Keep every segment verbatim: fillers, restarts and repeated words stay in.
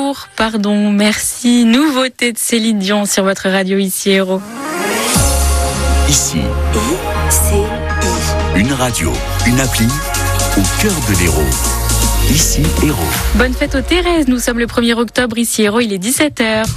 Amour, pardon, merci. Nouveauté de Céline Dion sur votre radio ici Héros. Ici, une radio, une appli au cœur de l'Hérault. Ici Hérault. Bonne fête aux Thérèse, nous sommes le premier octobre ici Hérault, il est dix-sept heures.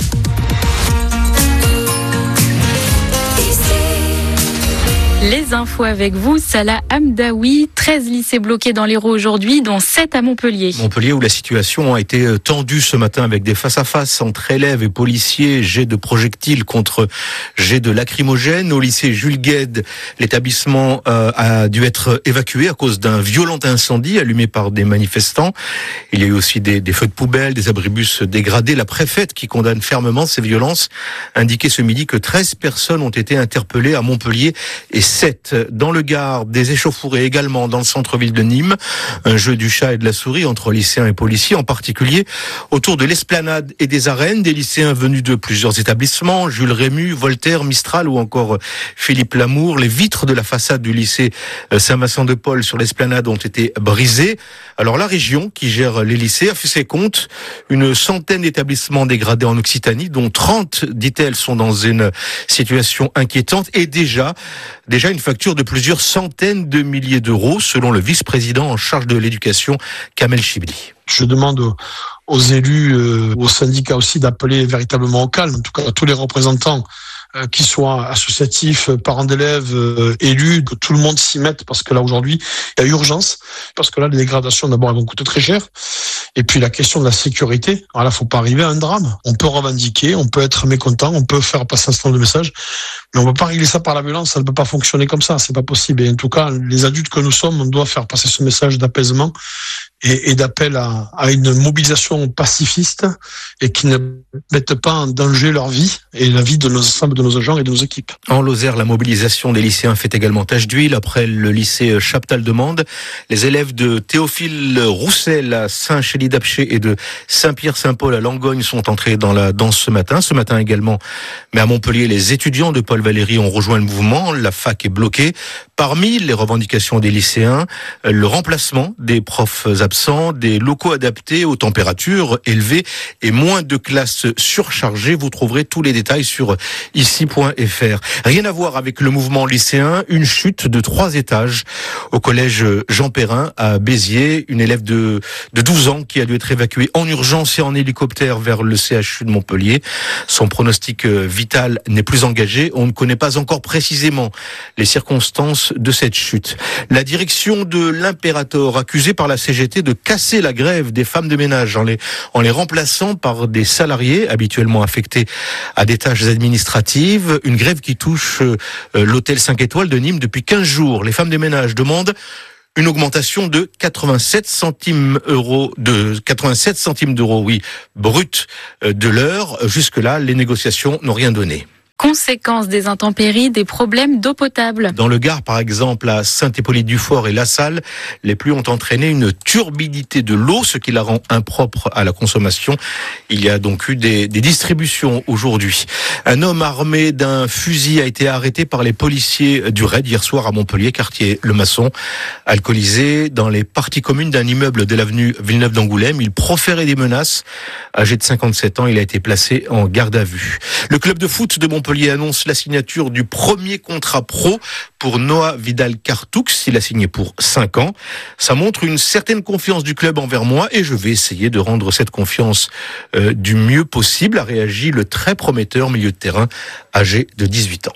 Les infos avec vous, Salah Hamdaoui. treize lycées bloqués dans l'Hérault aujourd'hui, dont sept à Montpellier. Montpellier où la situation a été tendue ce matin avec des face-à-face entre élèves et policiers, jets de projectiles contre jets de lacrymogènes. Au lycée Jules Guesde, l'établissement euh, a dû être évacué à cause d'un violent incendie allumé par des manifestants. Il y a eu aussi des, des feux de poubelle, des abribus dégradés. La préfète, qui condamne fermement ces violences, indiquait ce midi que treize personnes ont été interpellées à Montpellier et sept dans le Gard, des échauffourées également dans le centre-ville de Nîmes. Un jeu du chat et de la souris entre lycéens et policiers, en particulier autour de l'esplanade et des arènes. Des lycéens venus de plusieurs établissements, Jules Rému, Voltaire, Mistral ou encore Philippe Lamour. Les vitres de la façade du lycée Saint-Vincent-de-Paul sur l'esplanade ont été brisées. Alors la région, qui gère les lycées, a fait ses comptes. Une centaine d'établissements dégradés en Occitanie, dont trente, dit-elle, sont dans une situation inquiétante et déjà Déjà une facture de plusieurs centaines de milliers d'euros, selon le vice-président en charge de l'éducation, Kamel Chibli. Je demande aux élus, euh, aux syndicats aussi, d'appeler véritablement au calme, en tout cas à tous les représentants, euh, qui soient associatifs, parents d'élèves, euh, élus, que tout le monde s'y mette, parce que là aujourd'hui, il y a urgence, parce que là les dégradations d'abord elles vont coûter très cher, et puis la question de la sécurité, alors là faut pas arriver à un drame. On peut revendiquer, on peut être mécontent, on peut faire passer un certain nombre de messages, mais on ne peut pas régler ça par la violence, ça ne peut pas fonctionner comme ça, c'est pas possible. Et en tout cas, les adultes que nous sommes, on doit faire passer ce message d'apaisement et, et d'appel à, à une mobilisation pacifiste et qui ne mettent pas en danger leur vie et la vie de nos ensemble de nos agents et de nos équipes. En Lozère, la mobilisation des lycéens fait également tache d'huile. Après le lycée Chaptal-de-Mende, les élèves de Théophile Roussel à Saint-Chély-d'Apcher et de Saint-Pierre-Saint-Paul à Langogne sont entrés dans la danse ce matin. Ce matin également, mais à Montpellier, les étudiants de Paul Valéry ont rejoint le mouvement. La fac est bloquée. Parmi les revendications des lycéens, le remplacement des profs absents, des locaux adaptés aux températures élevées et moins de classes surchargées. Vous trouverez tous les détails sur ici point f r. Rien à voir avec le mouvement lycéen, une chute de trois étages au collège Jean Perrin à Béziers. Une élève de, de douze ans qui a dû être évacuée en urgence et en hélicoptère vers le C H U de Montpellier. Son pronostic vital n'est plus engagé. On ne connaît pas encore précisément les circonstances de cette chute. La direction de l'Impérator, accusée par la C G T de casser la grève des femmes de ménage en les, en les remplaçant par des salariés habituellement affectés à des tâches administratives. Une grève qui touche euh, l'hôtel cinq étoiles de Nîmes depuis quinze jours. Les femmes de ménage demandent une augmentation de quatre-vingt-sept centimes euros de quatre-vingt-sept centimes d'euros, oui, brut de l'heure. Jusque-là, les négociations n'ont rien donné. Conséquence des intempéries, des problèmes d'eau potable. Dans le Gard, par exemple, à Saint-Hippolyte-du-Fort et La Salle, les pluies ont entraîné une turbidité de l'eau, ce qui la rend impropre à la consommation. Il y a donc eu des, des distributions aujourd'hui. Un homme armé d'un fusil a été arrêté par les policiers du raid hier soir à Montpellier, quartier Le Maçon. Alcoolisé dans les parties communes d'un immeuble de l'avenue Villeneuve d'Angoulême, il proférait des menaces. Âgé de cinquante-sept ans, il a été placé en garde à vue. Le club de foot de Montpellier Montpellier annonce la signature du premier contrat pro pour Noah Vidal-Cartoux. Il a signé pour cinq ans. Ça montre une certaine confiance du club envers moi et je vais essayer de rendre cette confiance euh, du mieux possible, a réagi le très prometteur milieu de terrain âgé de dix-huit ans.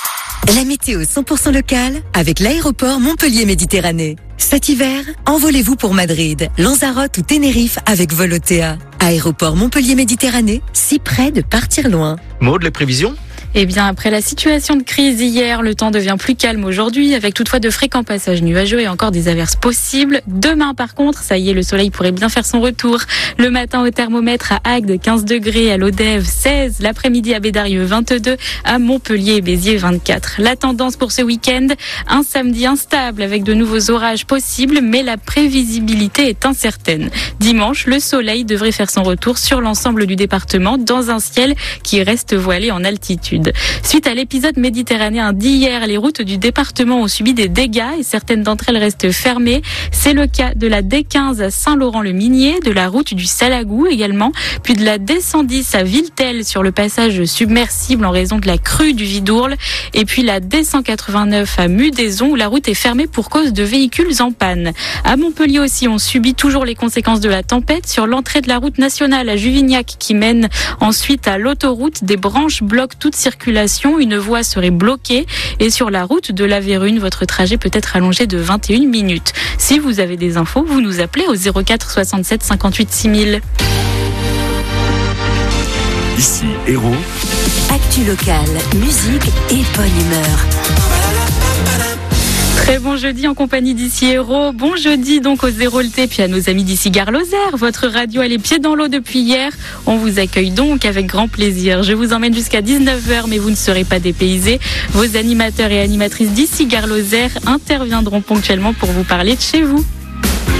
La météo cent pour cent locale avec l'aéroport Montpellier-Méditerranée. Cet hiver, envolez-vous pour Madrid, Lanzarote ou Tenerife avec Volotea. Aéroport Montpellier-Méditerranée, si près de partir loin. Maud, les prévisions ? Eh bien, après la situation de crise hier, le temps devient plus calme aujourd'hui, avec toutefois de fréquents passages nuageux et encore des averses possibles. Demain, par contre, ça y est, le soleil pourrait bien faire son retour. Le matin au thermomètre à Agde, quinze degrés, à Lodève, seize, l'après-midi à Bédarieux, vingt-deux, à Montpellier et Béziers, vingt-quatre. La tendance pour ce week-end, un samedi instable avec de nouveaux orages possibles, mais la prévisibilité est incertaine. Dimanche, le soleil devrait faire son retour sur l'ensemble du département dans un ciel qui reste voilé en altitude. sud. Suite à l'épisode méditerranéen d'hier, les routes du département ont subi des dégâts et certaines d'entre elles restent fermées. C'est le cas de la D quinze à Saint-Laurent-le-Minier, de la route du Salagou également, puis de la D cent dix à Villetel sur le passage submersible en raison de la crue du Vidourle, et puis la D cent quatre-vingt-neuf à Mudaison où la route est fermée pour cause de véhicules en panne. À Montpellier aussi, on subit toujours les conséquences de la tempête sur l'entrée de la route nationale à Juvignac qui mène ensuite à l'autoroute. Des branches bloquent toute circulation, une voie serait bloquée et sur la route de la Vérune, votre trajet peut être allongé de vingt et une minutes. Si vous avez des infos, vous nous appelez au zéro quatre soixante-sept cinquante-huit six mille. Ici Héros. Actu locale, musique et bonne humeur. Très bon jeudi en compagnie d'Ici Héros. Bon jeudi donc aux Héroltais puis à nos amis d'ici Gare Lozère. Votre radio a les pieds dans l'eau depuis hier. On vous accueille donc avec grand plaisir. Je vous emmène jusqu'à dix-neuf heures mais vous ne serez pas dépaysés. Vos animateurs et animatrices d'ici Gare Lozère interviendront ponctuellement pour vous parler de chez vous.